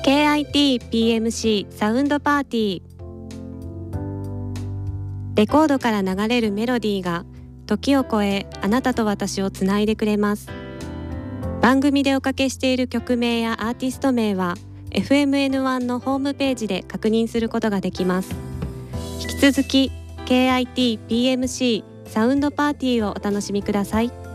KIT-PMC サウンドパーティー。レコードから流れるメロディーが時を超えあなたと私をつないでくれます。番組でおかけしている曲名やアーティスト名は FMN1 のホームページで確認することができます。引き続き KIT-PMC サウンドパーティーをお楽しみください。